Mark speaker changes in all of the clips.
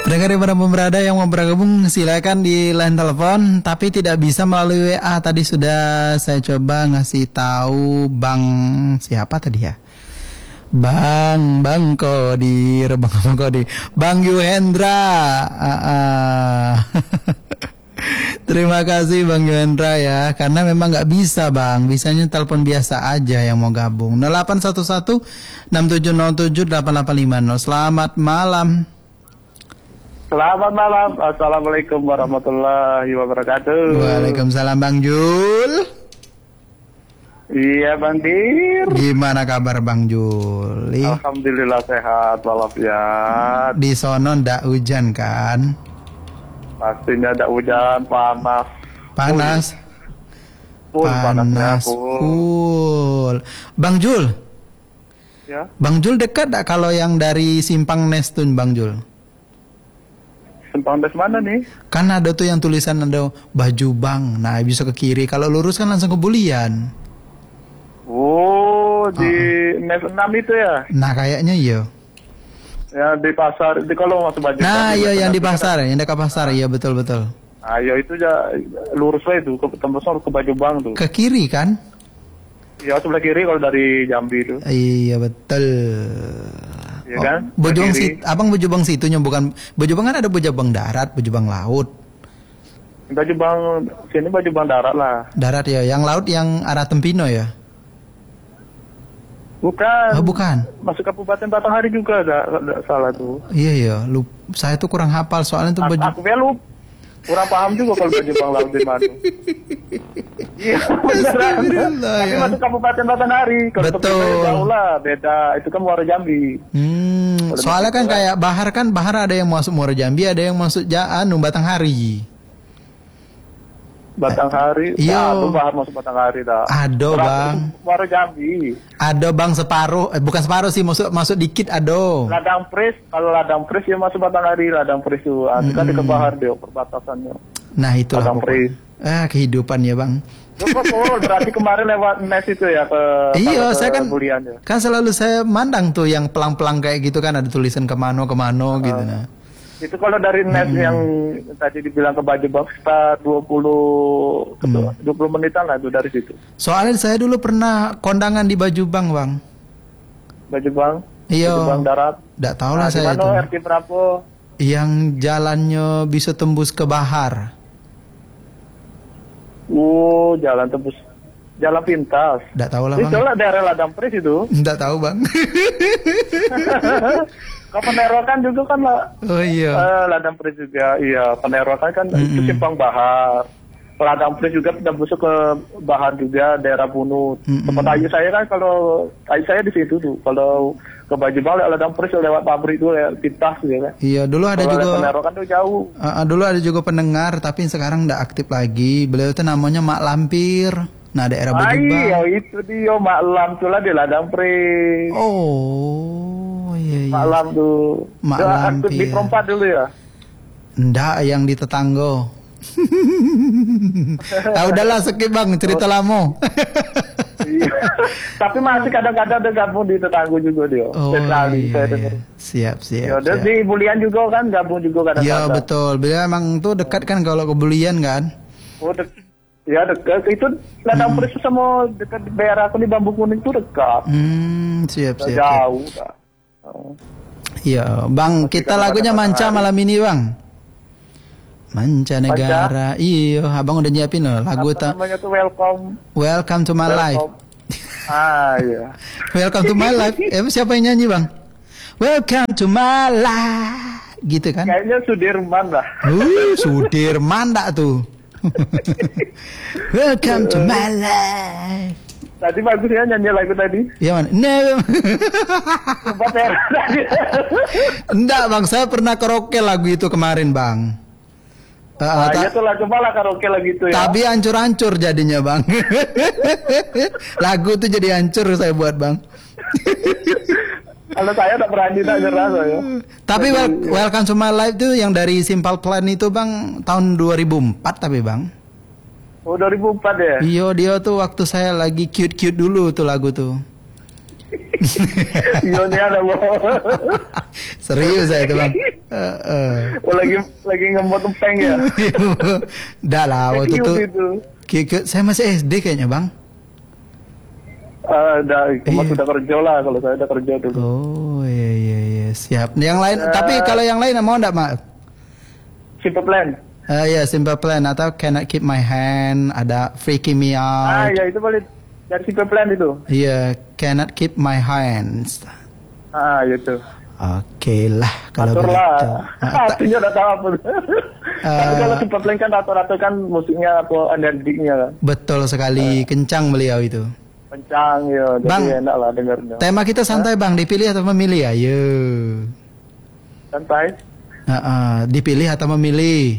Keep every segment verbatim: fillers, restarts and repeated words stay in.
Speaker 1: Pendengar para pemberada yang mau bergabung silakan di line telepon, tapi tidak bisa melalui W A. Tadi sudah saya coba ngasih tahu Bang siapa tadi ya? Bang Bang Kodir, Bang Bang Kodir, Bang Yuhendra. Ah, ah. Terima kasih Bang Yuhendra ya, karena memang nggak bisa Bang, bisanya telepon biasa aja yang mau gabung. nol delapan satu satu enam tujuh nol tujuh delapan delapan lima nol. Selamat malam.
Speaker 2: Selamat malam. Assalamualaikum warahmatullahi wabarakatuh.
Speaker 1: Waalaikumsalam Bang Jul.
Speaker 2: Iya Bang Dir.
Speaker 1: Gimana kabar Bang Jul?
Speaker 2: Alhamdulillah sehat walafiat.
Speaker 1: Di sono ndak hujan kan?
Speaker 2: Pastinya ada hujan, panas.
Speaker 1: Panas.
Speaker 2: Full, panasnya
Speaker 1: Panas.
Speaker 2: full.
Speaker 1: Full. Bang Jul.
Speaker 2: Ya.
Speaker 1: Bang Jul dekat tak kalau yang dari Simpang Nestun Bang Jul?
Speaker 2: Simpang Des mana nih?
Speaker 1: Kan ada tuh yang tulisan ada baju Bang. Nah bisa ke kiri. Kalau lurus kan langsung ke Bulian.
Speaker 2: Oh, di
Speaker 1: Uh-uh.
Speaker 2: Nes enam itu ya?
Speaker 1: Nah kayaknya iya.
Speaker 2: Ya di pasar, di kalau masuk baju.
Speaker 1: Nah iya yang di pasar, yang dekat pasar. Iya betul-betul.
Speaker 2: Ayo itu ya lurus lah itu ke tembus ke baju Bang tuh.
Speaker 1: Ke kiri kan?
Speaker 2: Ya sebelah kiri kalau dari Jambi itu.
Speaker 1: Iya betul.
Speaker 2: Iya kan?
Speaker 1: Oh, Bojong
Speaker 2: Kiri.
Speaker 1: sit, abang Bojong situnya bukan Bojong kan ada Bojong darat, Bojong laut.
Speaker 2: Baju Bang sini baju Bang darat lah.
Speaker 1: Darat ya, yang laut yang arah Tempino ya?
Speaker 2: Bukan.
Speaker 1: Oh, bukan.
Speaker 2: Masuk Kabupaten Batanghari juga ada, ada salah tuh.
Speaker 1: Iya ya, lu saya tuh kurang hafal soalnya tuh
Speaker 2: Aku,
Speaker 1: baju.
Speaker 2: aku ya lu kurang paham juga kalau baju Bang laut di mana. Iya beneran.
Speaker 1: Alhamdulillah,
Speaker 2: Tapi
Speaker 1: ya.
Speaker 2: masuk Kabupaten Batanghari. Kalau
Speaker 1: Betul.
Speaker 2: Tempino jauh lah, beda. Itu kan Muara Jambi.
Speaker 1: Hmm, soalnya kan kayak Bahar kan Bahar ada yang masuk Muara Jambi, ada yang masuk Jaan, Batanghari.
Speaker 2: Batanghari.
Speaker 1: Iya.
Speaker 2: Nah, tuh Bahar masuk Batanghari dah.
Speaker 1: Ado, Bang.
Speaker 2: Muara Jambi.
Speaker 1: Ada Bang separuh, eh, bukan separuh sih, masuk masuk dikit ado.
Speaker 2: Ladang Pris, kalau Ladang Pris ya masuk Batanghari, Ladang Pris itu ada kan di ke Bahar deh perbatasannya.
Speaker 1: Nah, itulah
Speaker 2: Ladang
Speaker 1: pokoknya.
Speaker 2: Pris.
Speaker 1: Ah, kehidupan ya, Bang.
Speaker 2: Oh, berarti kemarin lewat Nes itu ya ke
Speaker 1: Iya,
Speaker 2: ke
Speaker 1: saya kan
Speaker 2: Bulian ya.
Speaker 1: kan selalu saya mandang tuh yang pelang-pelang kayak gitu kan ada tulisan kemano kemano gitu nah.
Speaker 2: Itu kalau dari Nes
Speaker 1: Hmm.
Speaker 2: yang tadi dibilang ke Baju Bang sekitar dua puluh
Speaker 1: Hmm.
Speaker 2: dua puluh menitan lah itu dari situ.
Speaker 1: Soalnya saya dulu pernah kondangan di Baju Bang, Bang.
Speaker 2: Baju Bang.
Speaker 1: Iya.
Speaker 2: Baju Bang darat.
Speaker 1: Nggak tahu lah
Speaker 2: Nah,
Speaker 1: saya
Speaker 2: di
Speaker 1: itu.
Speaker 2: mana R T berapa?
Speaker 1: Yang jalannya bisa tembus ke Bahar.
Speaker 2: Uh, jalan tembus jalan pintas.
Speaker 1: Nggak tahu lah, Bang.
Speaker 2: Itu lah daerah Ladang Pris itu.
Speaker 1: Nggak tahu, Bang.
Speaker 2: Ke Penerokan juga kan lah.
Speaker 1: Oh iya.
Speaker 2: Eh, Ladang Pris juga, iya. Penerokan kan itu Simpang Bahar. Ladang Pris juga kita busuk ke Bahar juga, daerah Bunut.
Speaker 1: Mm-mm.
Speaker 2: Tempat ayu saya kan kalau ayu saya di situ tuh. Kalau ke Baju Bang lewat Ladang Pris lewat pabrik itu lewat pintas gitu kan.
Speaker 1: Iya, dulu ada
Speaker 2: Kalau
Speaker 1: juga
Speaker 2: lewat Penerokan tuh jauh.
Speaker 1: Uh, uh, dulu ada juga pendengar tapi sekarang nggak aktif lagi. Beliau itu namanya Mak Lampir. Nah, daerah
Speaker 2: Ah,
Speaker 1: Bajubang.
Speaker 2: iya itu dia Maklam tuh lah di Ladang Pris.
Speaker 1: Oh, iya iya.
Speaker 2: Maklam tuh.
Speaker 1: Mak
Speaker 2: Dia aktif di
Speaker 1: Lampir.
Speaker 2: Perempat dulu ya.
Speaker 1: Ndak, yang di tetangga. Ah, udahlah skip Bang, cerita lama.
Speaker 2: Iya. Tapi masih kadang-kadang ada gabung di tetangga juga dia.
Speaker 1: Oh,
Speaker 2: Sekali
Speaker 1: iya,
Speaker 2: saya
Speaker 1: iya.
Speaker 2: dengar.
Speaker 1: Siap, siap.
Speaker 2: Ya, dia
Speaker 1: siap.
Speaker 2: di Bulian juga kan gabung juga
Speaker 1: Ya
Speaker 2: kadang-kadang.
Speaker 1: betul, beliau emang tuh dekat kan kalau ke Bulian kan.
Speaker 2: Oh, dek- ya dekat itu Ladang Pris sama dekat daerah aku di Bambu Kuning itu dekat.
Speaker 1: Hmm, siap,
Speaker 2: Nggak
Speaker 1: siap. siap.
Speaker 2: jauh dah. Oh.
Speaker 1: Iya, Bang, kita lagunya Manca malam ini, Bang. Manca negara. Iya, Abang udah nyiapin loh lagu
Speaker 2: Apa
Speaker 1: ta-
Speaker 2: namanya tuh welcome.
Speaker 1: Welcome to my life.
Speaker 2: Welcome. Ah iya.
Speaker 1: Welcome to my life. Emang siapa yang nyanyi, Bang? Welcome to my life. Gitu kan?
Speaker 2: Kayaknya Sudirman lah.
Speaker 1: Uh, Sudirman dak tuh. Welcome to my life.
Speaker 2: Tadi bagus ya nyanyi lagu tadi.
Speaker 1: Iya mana? No.
Speaker 2: Sempat ya.
Speaker 1: Enggak, Bang, saya pernah karaoke lagu itu kemarin, Bang. Uh,
Speaker 2: Nah,
Speaker 1: ta-
Speaker 2: iya tuh lagu malah karaoke lagi itu ya.
Speaker 1: Tapi hancur-hancur jadinya, Bang. Lagu tuh jadi hancur saya buat, Bang.
Speaker 2: Kalau saya tak berani tak nyerah saya.
Speaker 1: Tapi wel- Welcome to My Life tuh yang dari Simple Plan itu, Bang, tahun dua ribu empat tapi, Bang.
Speaker 2: Oh dua ribu empat ya.
Speaker 1: Iya, dia tuh waktu saya lagi cute-cute dulu tuh lagu tuh.
Speaker 2: Iya nih ada.
Speaker 1: Serius saya itu, Bang. Eh, eh.
Speaker 2: Oh, lagi lagi ngemot empeng ya.
Speaker 1: Dah lah waktu
Speaker 2: Cute
Speaker 1: itu.
Speaker 2: itu.
Speaker 1: Ki- Saya masih S D kayaknya bang.
Speaker 2: Ah, dah, cuma
Speaker 1: Iya.
Speaker 2: sudah kerja lah kalau saya udah kerja dulu.
Speaker 1: Oh iya iya iya siap. Yang lain
Speaker 2: Ya.
Speaker 1: tapi kalau yang lain mau enggak mak?
Speaker 2: Simple Plan.
Speaker 1: Eh ya Simple Plan atau Cannot Keep My Hand, ada Freaking Me
Speaker 2: Ah,
Speaker 1: Out.
Speaker 2: ya itu boleh dari Simple Plan itu.
Speaker 1: Iya Cannot Keep My Hands.
Speaker 2: Ah, itu.
Speaker 1: Oke lah kalau
Speaker 2: Atur
Speaker 1: begitu.
Speaker 2: lah.
Speaker 1: Ah, tak-
Speaker 2: Artinya udah tahu apa. Tapi
Speaker 1: Eh.
Speaker 2: kalau Simple Plan kan rata-rata kan musiknya atau energinya kan.
Speaker 1: Betul sekali kencang beliau itu.
Speaker 2: Kencang ya, jadi
Speaker 1: Bang.
Speaker 2: enak lah dengarnya.
Speaker 1: Tema kita santai bang, dipilih atau memilih? Ayo.
Speaker 2: Santai.
Speaker 1: Ah, ah, dipilih atau memilih?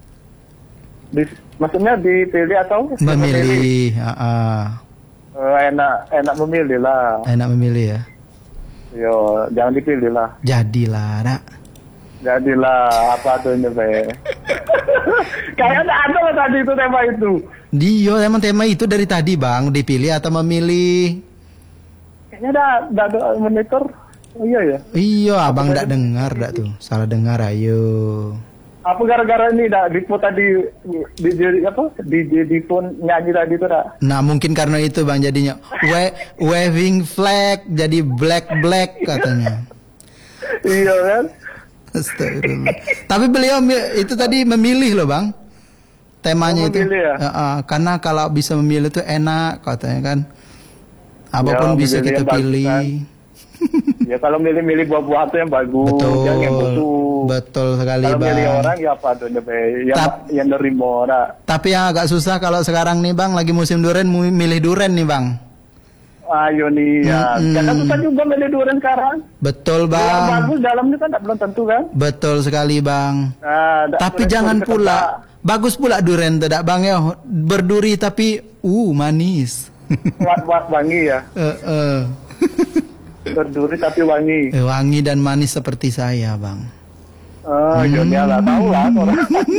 Speaker 2: Di, maksudnya dipilih atau
Speaker 1: Memilih. Ah, ah.
Speaker 2: Eh, enak enak memilih lah.
Speaker 1: Enak memilih ya.
Speaker 2: Yo, jangan dipilih lah.
Speaker 1: Jadilah, nak.
Speaker 2: Jadilah apa adanya be. Kayaknya ada lah tadi itu tema itu.
Speaker 1: Dio, emang tema itu dari tadi bang, dipilih atau memilih?
Speaker 2: Kayaknya ada ada, ada monitor. Oh iya ya.
Speaker 1: Iya, abang ndak dengar dak tuh, salah dengar ayo.
Speaker 2: Apa gara-gara ini dah Dipo tadi di, di apa di di, di phone nyanyi tadi tuh dah.
Speaker 1: Nah mungkin karena itu bang jadinya wa waving flag jadi black black katanya.
Speaker 2: Iya kan?
Speaker 1: Astagfirullah. Tapi beliau mi- itu tadi memilih loh bang, temanya
Speaker 2: Oh,
Speaker 1: itu.
Speaker 2: memilih ya?
Speaker 1: Ya, ah, karena kalau bisa memilih itu enak katanya kan. Apapun
Speaker 2: Ya,
Speaker 1: bisa
Speaker 2: memilih
Speaker 1: kita
Speaker 2: yang bagus,
Speaker 1: pilih.
Speaker 2: kan. Ya kalau milih-milih buah-buahan tuh yang bagus,
Speaker 1: Betul,
Speaker 2: yang yang butuh.
Speaker 1: betul sekali
Speaker 2: Kalau milih
Speaker 1: bang.
Speaker 2: orang ya apa adanya be, yang
Speaker 1: Tap-
Speaker 2: yang nerima orang.
Speaker 1: Tapi yang agak susah kalau sekarang nih bang, lagi musim durian, mu- milih durian nih bang.
Speaker 2: Ayo nih ya,
Speaker 1: Mm-mm.
Speaker 2: jangan susah juga milih durian sekarang.
Speaker 1: Betul
Speaker 2: Yang
Speaker 1: bang,
Speaker 2: bagus dalamnya kan tak belum tentu kan.
Speaker 1: betul sekali bang.
Speaker 2: Nah, dak-
Speaker 1: Tapi
Speaker 2: durian
Speaker 1: jangan
Speaker 2: boleh
Speaker 1: pula,
Speaker 2: ketebak.
Speaker 1: bagus pula durian tidak bang ya, berduri tapi uh manis.
Speaker 2: Wa- wa- wangi ya,
Speaker 1: Eh, eh.
Speaker 2: berduri tapi wangi.
Speaker 1: Eh, wangi dan manis seperti saya bang.
Speaker 2: Oh, hmm. ya lah tahu lah orang.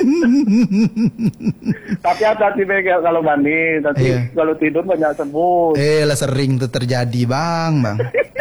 Speaker 2: Tapi hati-hati be kalau mandi, nanti
Speaker 1: Iya.
Speaker 2: kalau tidur banyak semut.
Speaker 1: Eh lah sering tuh terjadi bang bang.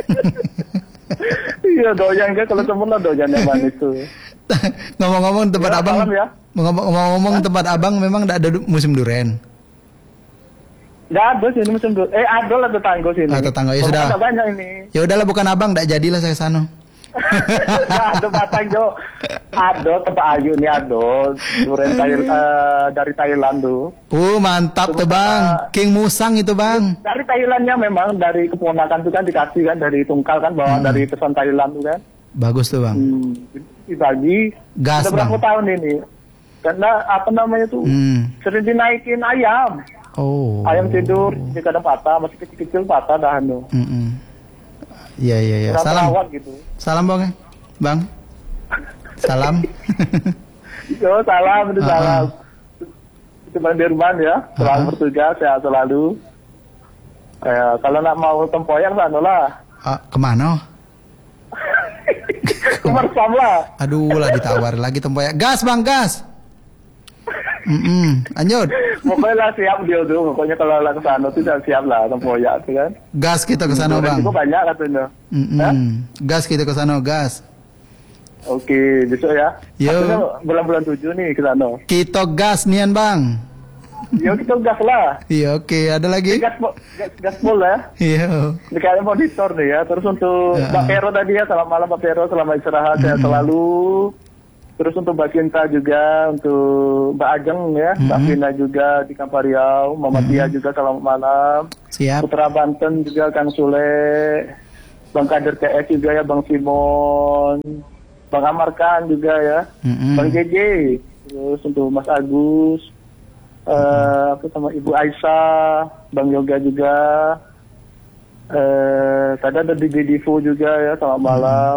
Speaker 2: Iya doyan kan kalau semut lah doyan yang manis tuh.
Speaker 1: Ngomong-ngomong tempat
Speaker 2: Ya,
Speaker 1: abang,
Speaker 2: salam ya.
Speaker 1: ngomong-ngomong tempat abang memang tidak ada du- musim durian.
Speaker 2: Nggak ada sini musim durian. Eh ada lah tetangga sini.
Speaker 1: Ah, tetangga, ya
Speaker 2: Kalau
Speaker 1: sudah.
Speaker 2: ada banyak ini.
Speaker 1: Ya udahlah bukan abang, tidak jadilah saya sana.
Speaker 2: Nggak ada batang jo. Ada tempat ayu nih ada durian Thailand, eh, dari Thailand tuh.
Speaker 1: Uh mantap tuh bang, King Musang itu bang.
Speaker 2: Dari Thailandnya memang dari keponakan tuh kan dikasih kan dari tungkal kan bawa dari pesan Thailand tuh kan.
Speaker 1: Bagus tuh bang.
Speaker 2: Hmm, dibagi.
Speaker 1: Gas,
Speaker 2: Udah berapa
Speaker 1: Bang.
Speaker 2: tahun ini? Karena apa namanya tuh
Speaker 1: Hmm.
Speaker 2: sering dinaikin ayam.
Speaker 1: Oh.
Speaker 2: Ayam tidur, dia kadang patah, masih kecil-kecil patah dah anu.
Speaker 1: Mm-mm. Iya iya iya.
Speaker 2: Kurang
Speaker 1: Salam.
Speaker 2: perawat gitu.
Speaker 1: Salam bang. Bang. Salam.
Speaker 2: Yo, salam, itu
Speaker 1: Ah,
Speaker 2: salam. Itu Bang Dirman ya, selalu
Speaker 1: Ah.
Speaker 2: bertugas, sehat selalu. Eh, kalau nak mau tempoyak sana lah.
Speaker 1: Ah, kemana?
Speaker 2: Kemersam lah.
Speaker 1: Aduh lah ditawar lagi tempoyak. Gas bang gas. Mm-mm. Lanjut.
Speaker 2: Pokoknya lah siap dia tuh. Pokoknya kalau lah ke sana tuh udah siap lah tempoyak tuh kan.
Speaker 1: Gas kita ke sana
Speaker 2: Durian
Speaker 1: bang.
Speaker 2: juga banyak katanya.
Speaker 1: Mm-mm.
Speaker 2: Hah?
Speaker 1: Gas kita ke sana gas.
Speaker 2: Oke, besok ya.
Speaker 1: Yo.
Speaker 2: Maksudnya bulan-bulan tujuh nih ke sana.
Speaker 1: Kita gas nian bang.
Speaker 2: Yo kita gas lah.
Speaker 1: Iya oke. Ada lagi?
Speaker 2: Gas mo- gas, gas full ya.
Speaker 1: Iya.
Speaker 2: Dikasih monitor nih ya. Terus untuk
Speaker 1: Ya.
Speaker 2: Mbak Pero tadi ya, selamat malam Mbak Pero, selamat istirahat sehat selalu. Terus untuk Mbak Cinta juga, untuk Mbak Ajeng ya, Mbak Vina juga di Kampar Riau, Mama Tia juga selamat malam.
Speaker 1: Siap.
Speaker 2: Putra Banten juga Kang Sule, Bang Kader T S juga ya, Bang Simon, Bang Amarkan juga ya,
Speaker 1: Mm-mm.
Speaker 2: Bang J J, terus untuk Mas Agus, eh apa sama Ibu Aisyah, Bang Yoga juga, eh tadi ada D J Divo juga ya, selamat malam.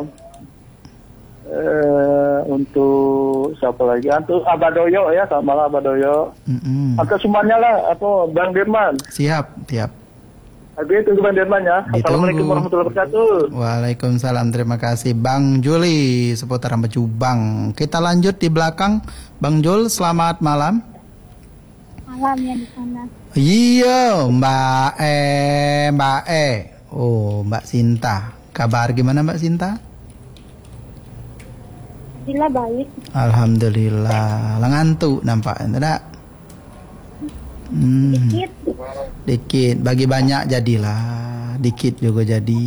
Speaker 2: Eh untuk siapa lagi? Untuk Abadoyo ya, selamat malam Abadoyo.
Speaker 1: Mm-mm.
Speaker 2: Atau semuanya lah, apa Bang Dirman.
Speaker 1: Siap. Siap.
Speaker 2: Oke, tunggu Bang Dirman ya.
Speaker 1: Ditunggu.
Speaker 2: Assalamualaikum warahmatullahi wabarakatuh.
Speaker 1: Waalaikumsalam, terima kasih Bang Juli seputar Jubang. Kita lanjut di belakang, Bang Jul, selamat malam.
Speaker 3: Malam ya di sana.
Speaker 1: Iya, Mbak E, Mbak E. Oh, Mbak Sinta. Kabar gimana Mbak Sinta?
Speaker 3: Alhamdulillah baik.
Speaker 1: Alhamdulillah. Lah ngantuk nampaknya, tidak? Hmm,
Speaker 3: Dikit.
Speaker 1: dikit. Bagi banyak jadilah. Dikit juga jadi.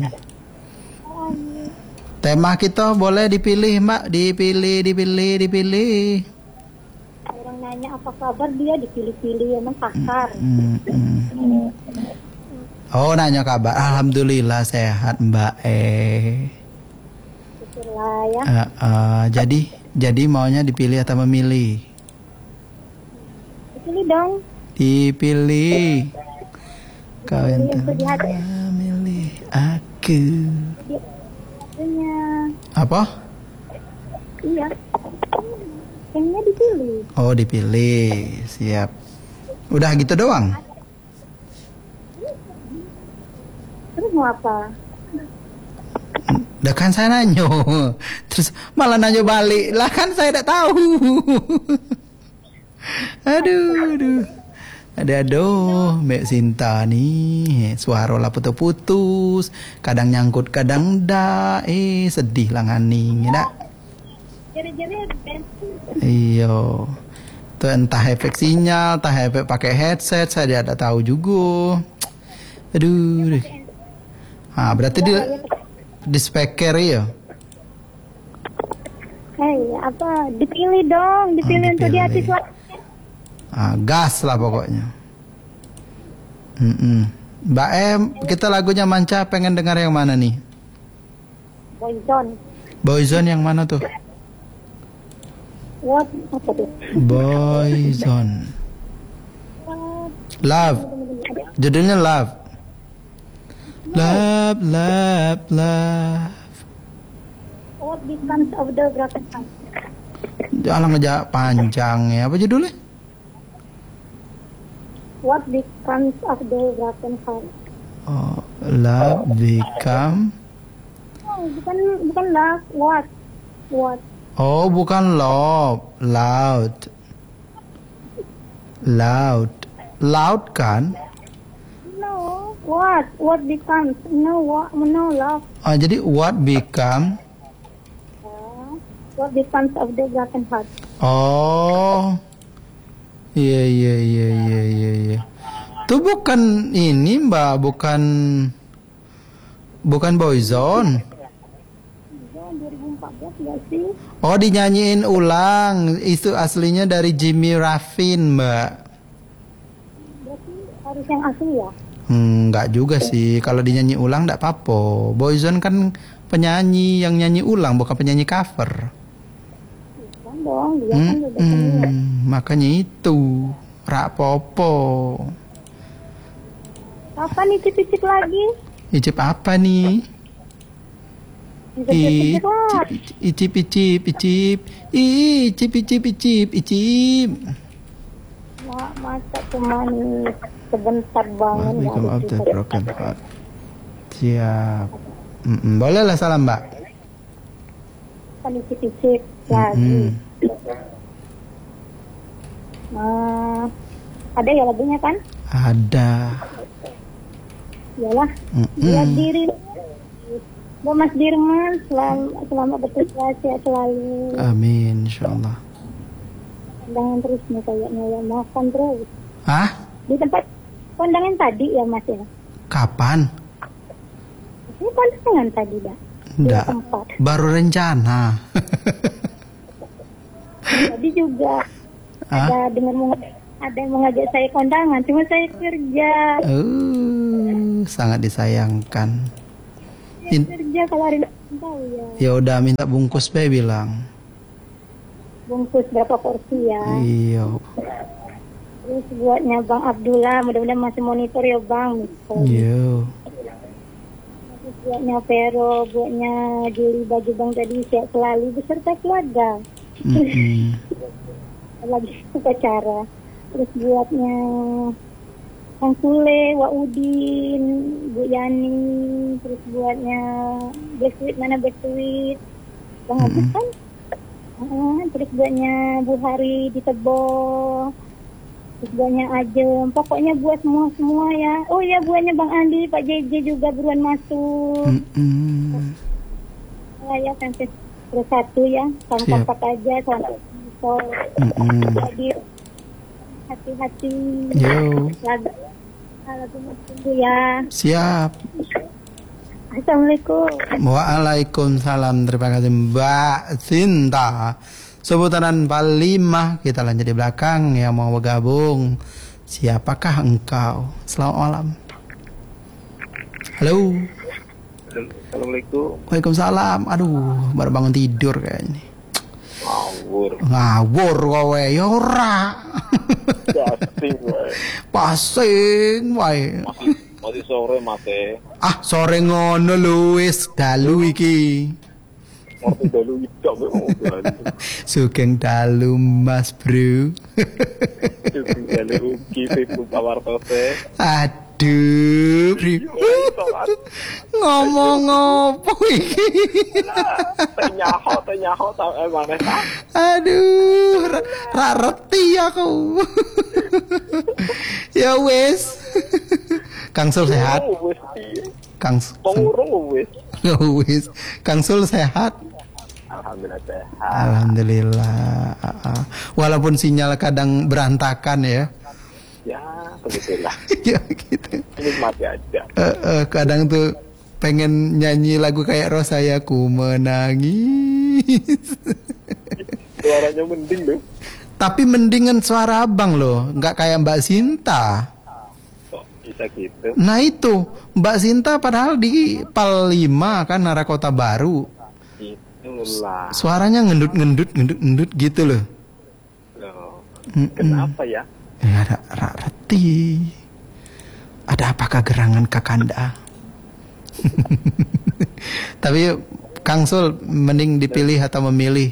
Speaker 1: Tema kita boleh dipilih, Mbak. Dipilih, dipilih, dipilih.
Speaker 3: Orang nanya apa kabar dia dipilih-pilih emang kasar.
Speaker 1: Hmm, hmm. Oh, nanya kabar. Alhamdulillah sehat, Mbak. Eh.
Speaker 3: Syukurlah ya.
Speaker 1: Uh, uh, jadi, jadi maunya dipilih atau memilih?
Speaker 3: Dipilih dong.
Speaker 1: Dipilih. Kau yang
Speaker 3: Dipilih untuk di hati.
Speaker 1: memilih aku.
Speaker 3: Punya.
Speaker 1: Apa?
Speaker 3: Iya. Kayaknya dipilih.
Speaker 1: Oh, dipilih. Siap. Udah gitu doang?
Speaker 3: Terus mau apa?
Speaker 1: Udah kan saya nanyo. Terus malah nanyo balik. Lah kan saya tidak tahu. Aduh, aduh. Ada aduh, Mbak Sinta nih. Suara lah putus-putus. Kadang nyangkut, kadang enggak. Eh, sedih lah nganing, ya tak?
Speaker 3: Jari-jari bensin.
Speaker 1: Iyo. Itu entah efek sinyal, entah efek pakai headset, saya tidak tahu juga. Aduh. Ah, berarti di di speaker ya.
Speaker 3: Eh, apa? Dipilih dong, dipilih
Speaker 1: Oh,
Speaker 3: untuk di hati
Speaker 1: dipilih.
Speaker 3: suara.
Speaker 1: Ah, gas lah pokoknya. Mm-mm. Mbak Em, kita lagunya Manca pengen dengar yang mana nih?
Speaker 3: Boyzone.
Speaker 1: Boyzone yang mana tuh?
Speaker 3: What? Apa tuh?
Speaker 1: Boyzone.
Speaker 3: What?
Speaker 1: Love. Judulnya Love. Love, love, love.
Speaker 3: What becomes of the broken heart?
Speaker 1: Jangan ngejak panjang ya. Apa judulnya?
Speaker 3: What becomes of the broken heart?
Speaker 1: Oh, love become.
Speaker 3: Oh, bukan bukan love. What? What?
Speaker 1: Oh, bukan love, loud. Loud. Loud kan?
Speaker 3: No. What? What becomes? No. What? No love.
Speaker 1: Oh, jadi what become?
Speaker 3: Uh, what becomes of the broken heart?
Speaker 1: Oh. Iya, iya, iya, iya, iya, iya. Itu bukan ini, Mbak, bukan bukan Boyzone.
Speaker 3: dua ribu empat belas nggak sih?
Speaker 1: Oh, dinyanyiin ulang. Itu aslinya dari Jimmy Ruffin, Mbak.
Speaker 3: Berarti harus yang asli ya?
Speaker 1: Hmm, enggak juga sih. Kalau dinyanyi ulang enggak apa-apa. Boyzone kan penyanyi yang nyanyi ulang, bukan penyanyi cover.
Speaker 3: Bukan dong, dia kan
Speaker 1: Hmm,
Speaker 3: udah senior.
Speaker 1: hmm, makanya itu. Rak popo.
Speaker 3: Kapan icip-icip lagi?
Speaker 1: Icip apa nih?
Speaker 3: Icip-icip lah.
Speaker 1: Icip, icip, icip, icip, icip, icip, icip.
Speaker 3: Mak, masa cuman sebentar banget nggak
Speaker 1: Become
Speaker 3: ada
Speaker 1: of the
Speaker 3: cerita.
Speaker 1: broken heart. Siap. Mm-mm. Boleh lah salam, Mbak.
Speaker 3: Kan icip-icip lagi.
Speaker 1: Mm-mm.
Speaker 3: Nah, ada ya lagunya kan?
Speaker 1: Ada.
Speaker 3: Iyalah.
Speaker 1: Mm-mm.
Speaker 3: Buat diri buat Mas Dirman selamat selamat bertugas sehat selalu.
Speaker 1: Amin, insyaallah.
Speaker 3: Kondangan terus nih kayaknya ya, maafkan terus.
Speaker 1: Hah?
Speaker 3: Di tempat kondangan tadi ya Mas ya?
Speaker 1: Kapan?
Speaker 3: Ini kondangan tadi dah. Di
Speaker 1: Enggak.
Speaker 3: tempat.
Speaker 1: Baru rencana.
Speaker 3: Tadi juga
Speaker 1: Hah?
Speaker 3: ada dengar mau ada yang mau ngajak saya kondangan, cuma saya kerja.
Speaker 1: Uh, sangat disayangkan.
Speaker 3: Saya
Speaker 1: In-
Speaker 3: kerja kalau hari ini tahu ya.
Speaker 1: ya udah minta bungkus be bilang.
Speaker 3: Bungkus berapa porsi ya?
Speaker 1: Iya.
Speaker 3: Terus buatnya Bang Abdullah, mudah-mudahan masih monitor ya Bang.
Speaker 1: Iya.
Speaker 3: Terus buatnya Vero, buatnya Juli baju Bang tadi sehat selalu beserta keluarga.
Speaker 1: Mm-mm.
Speaker 3: Lagi upacara. Terus buatnya Bang Sule, Wak Udin, Bu Yani, terus buatnya Black Sweet, mana Black Sweet, Bang Agus
Speaker 1: Mm-mm.
Speaker 3: kan? Ah, terus buatnya Bu Hari di Tebo, terus buatnya Ajem, pokoknya buat semua-semua ya. Oh ya, buatnya Bang Andi, Pak J J juga buruan masuk.
Speaker 1: Mm-mm.
Speaker 3: Oh ya, fans terus satu ya,
Speaker 1: Siap.
Speaker 3: kompak aja sampai so.
Speaker 1: Mm-mm.
Speaker 3: Jadi hati-hati.
Speaker 1: Yo,
Speaker 3: Lagu, lagu tunggu ya.
Speaker 1: siap.
Speaker 3: Assalamualaikum.
Speaker 1: Waalaikumsalam. Terima kasih Mbak Sinta. Seputaran Palima. Kita lanjut di belakang yang mau bergabung. Siapakah engkau? Selamat malam. Halo.
Speaker 4: Assalamualaikum.
Speaker 1: Waalaikumsalam. Aduh, baru bangun tidur kayaknya.
Speaker 4: Ngawur.
Speaker 1: Ngawur kowe ya ora.
Speaker 4: Gasing wae.
Speaker 1: Pasing wae.
Speaker 4: Masih masih sore mate.
Speaker 1: Ah, sore ngono lho wis dalu iki.
Speaker 4: Ngerti dalu idak wae ngobrol.
Speaker 1: Sugeng dalu Mas Bro.
Speaker 4: Sugeng dalu rugi Facebook pawartote.
Speaker 1: Aduh, Bri. Ngomong apa iki?
Speaker 4: Tenyaho tenyaho tau eh maneh ta.
Speaker 1: Aduh, ra, ra reti aku. Ya wis. Kang Sul sehat?
Speaker 4: Wis piye?
Speaker 1: Kang
Speaker 4: Pengurung wis.
Speaker 1: Ya wis. Kang Sul sehat?
Speaker 4: Alhamdulillah sehat.
Speaker 1: Alhamdulillah. Walaupun sinyal kadang berantakan ya.
Speaker 4: Ya, begitulah.
Speaker 1: Ya gitu.
Speaker 4: Nikmati aja.
Speaker 1: Eh, eh, kadang tuh pengen nyanyi lagu kayak Rosa ya ku menangis.
Speaker 4: Suaranya mending loh.
Speaker 1: Tapi mendingan suara abang loh, nggak kayak Mbak Sinta.
Speaker 4: Kok bisa gitu?
Speaker 1: Nah itu Mbak Sinta padahal di Pal lima kan Nara Kota Baru.
Speaker 4: Itulah.
Speaker 1: Suaranya ngendut ngendut ngendut ngendut gitu loh.
Speaker 4: Loh.
Speaker 1: Mm-mm.
Speaker 4: Kenapa ya?
Speaker 1: Ya ada ra- reti. Ada apakah gerangan kakanda? Tapi Kang Sul mending dipilih atau memilih?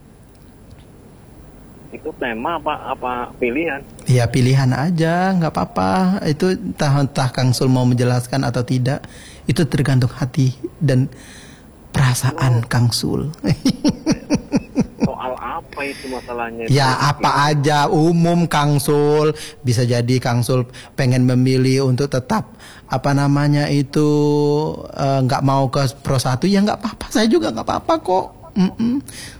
Speaker 4: Itu tema apa apa pilihan?
Speaker 1: Ya pilihan aja, nggak apa-apa. Itu entah entah Kang Sul mau menjelaskan atau tidak. Itu tergantung hati dan perasaan Kang Sul.
Speaker 4: Soal apa itu masalahnya?
Speaker 1: Ya apa aja umum Kang Sul. Bisa jadi Kang Sul pengen memilih untuk tetap apa namanya itu eh, nggak mau ke Pro satu ya nggak apa-apa. Saya juga nggak apa-apa kok. Mm-mm.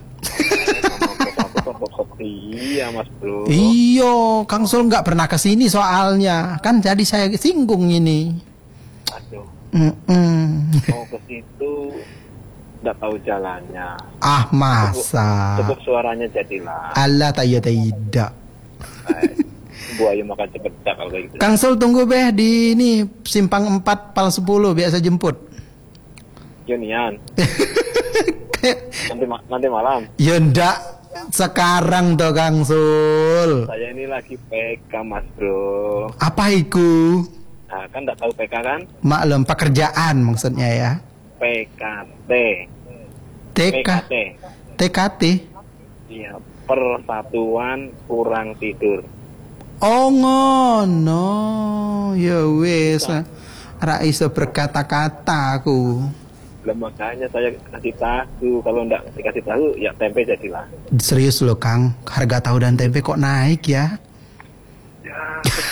Speaker 4: Iya Mas Bro.
Speaker 1: Iyo, Kang Sul nggak pernah kesini soalnya. Kan jadi saya singgung ini.
Speaker 4: Aduh,
Speaker 1: Mm-mm.
Speaker 4: mau ke situ nggak tahu jalannya.
Speaker 1: Ah masa.
Speaker 4: Cukup suaranya jadilah.
Speaker 1: Allah tak ya tidak.
Speaker 4: Eh, buaya makan cepet kalau kayak gitu.
Speaker 1: Kang Sul tunggu beh di ini simpang empat Pal sepuluh biasa jemput.
Speaker 4: Yunian. Nanti ma- nanti malam.
Speaker 1: Ya ndak sekarang toh Kang Sul.
Speaker 4: Saya ini lagi P K Mas Bro.
Speaker 1: Apa iku?
Speaker 4: Nah, kan nggak tahu P K kan?
Speaker 1: Maklum pekerjaan maksudnya ya.
Speaker 4: P K T.
Speaker 1: T K
Speaker 4: P K T.
Speaker 1: T K T.
Speaker 4: Iya, persatuan kurang tidur.
Speaker 1: Oh ngono. Ya wis. Ra iso berkata-kata aku.
Speaker 4: Lah makanya saya kasih tahu, kalau enggak dikasih tahu ya tempe jadilah.
Speaker 1: Serius loh Kang, harga tahu dan tempe kok naik ya?
Speaker 4: Ya,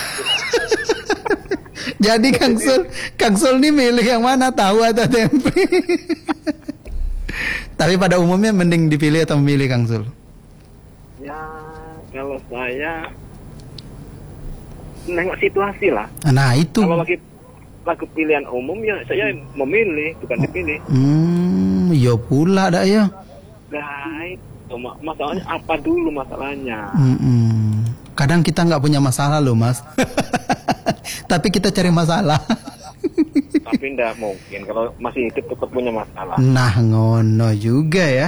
Speaker 1: Jadi Kang Sul, Kang Sul ini milih yang mana, tahu atau tempe? Tapi pada umumnya mending dipilih atau memilih Kang Sul?
Speaker 4: ya kalau saya nengok situasi lah.
Speaker 1: Nah itu.
Speaker 4: Kalau lagi lagu pilihan umum ya saya memilih bukan dipilih.
Speaker 1: Hmm, ya pula dah ya.
Speaker 4: Nah itu ma- masalahnya apa dulu masalahnya?
Speaker 1: Mm-mm. Kadang kita nggak punya masalah loh Mas. Tapi kita cari masalah.
Speaker 4: Tapi enggak mungkin kalau masih hidup tetap punya masalah.
Speaker 1: Nah ngono juga ya.